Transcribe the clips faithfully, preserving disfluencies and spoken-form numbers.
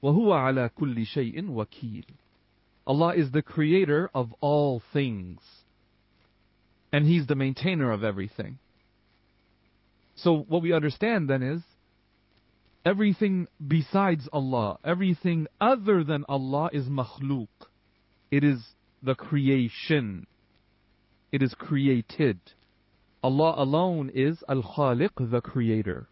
وَهُوَ عَلَى كُلِّ شَيْءٍ وَكِيلٌ. Allah is the creator of all things. And He's the maintainer of everything. So what we understand then is, everything besides Allah, everything other than Allah is makhluk. It is the creation. It is created. Allah alone is Al-Khaliq, the creator.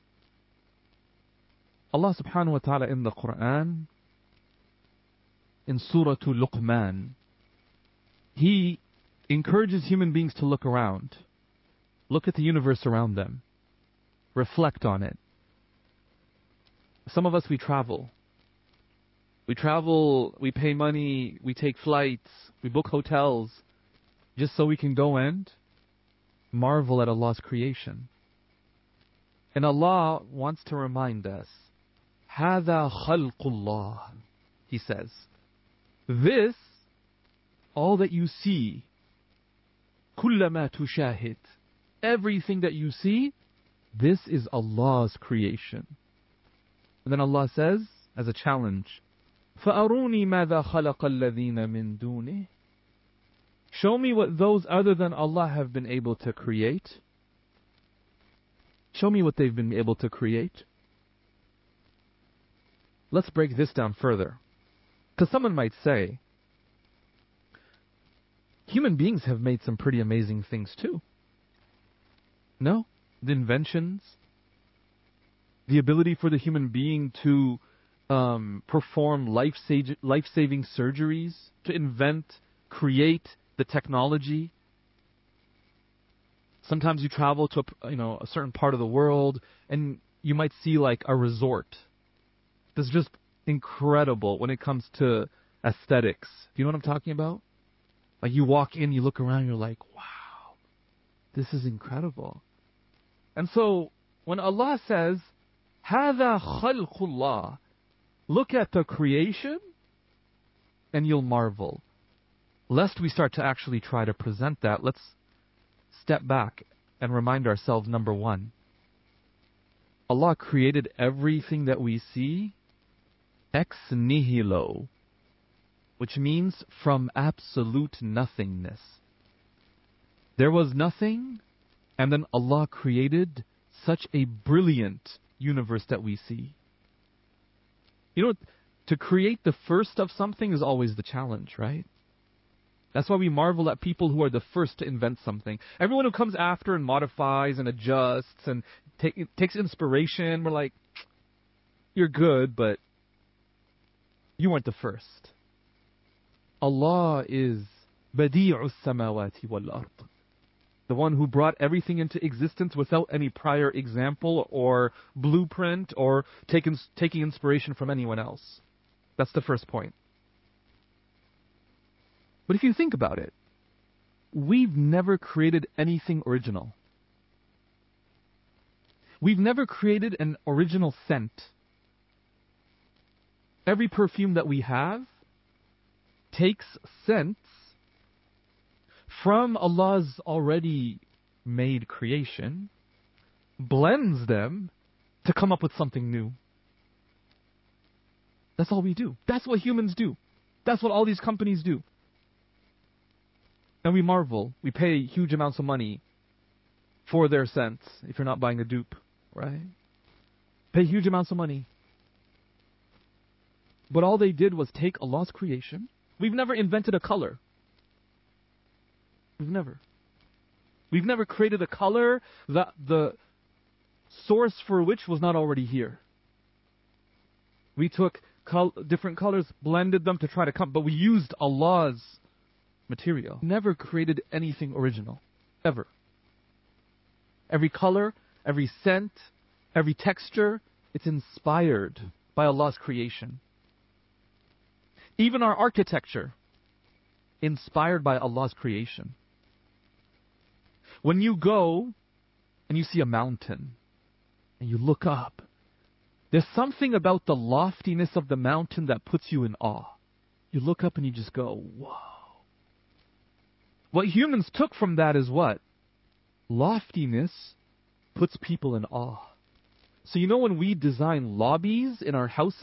Allah subhanahu wa ta'ala in the Quran, in Surah Luqman, He encourages human beings to look around. Look at the universe around them. Reflect on it. Some of us, we travel. We travel, we pay money, we take flights, we book hotels, just so we can go and marvel at Allah's creation. And Allah wants to remind us, هَذَا خَلْقُ اللَّهِ. He says, this, all that you see, كُلَّمَا تُشَاهِدْ, everything that you see, this is Allah's creation. And then Allah says, as a challenge, فَأَرُونِي مَاذَا خَلَقَ الَّذِينَ مِن دُونِهِ. Show me what those other than Allah have been able to create. Show me what they've been able to create. Let's break this down further. Because someone might say, human beings have made some pretty amazing things too. No? The inventions, the ability for the human being to um, perform life-saving life-saving surgeries, to invent, create the technology. Sometimes you travel to a, you know, a certain part of the world and you might see like a resort. This is just incredible when it comes to aesthetics. Do you know what I'm talking about? Like you walk in, you look around, you're like, wow, this is incredible. And so when Allah says, هَذَا خَلْقُ اللَّهِ, look at the creation and you'll marvel. Lest we start to actually try to present that, let's step back and remind ourselves, number one, Allah created everything that we see ex nihilo, which means from absolute nothingness. There was nothing, and then Allah created such a brilliant universe that we see. You know, to create the first of something is always the challenge, right? That's why we marvel at people who are the first to invent something. Everyone who comes after and modifies and adjusts and take, takes inspiration, we're like, you're good, but you weren't the first. Allah is Badi'us samawati wal ard, the one who brought everything into existence without any prior example or blueprint or taking, taking inspiration from anyone else. That's the first point. But if you think about it, we've never created anything original. We've never created an original scent. Every perfume that we have takes scents from Allah's already made creation, blends them to come up with something new. That's all we do. That's what humans do. That's what all these companies do. And we marvel. We pay huge amounts of money for their scents if you're not buying a dupe, right? Pay huge amounts of money. But all they did was take Allah's creation. We've never invented a color. We've never. We've never created a color that the source for which was not already here. We took col- different colors, blended them to try to come, but we used Allah's material. Never created anything original. Ever. Every color, every scent, every texture, it's inspired by Allah's creation. Even our architecture, inspired by Allah's creation. When you go and you see a mountain and you look up, there's something about the loftiness of the mountain that puts you in awe. You look up and you just go, whoa. What humans took from that is what? Loftiness puts people in awe. So you know when we design lobbies in our houses,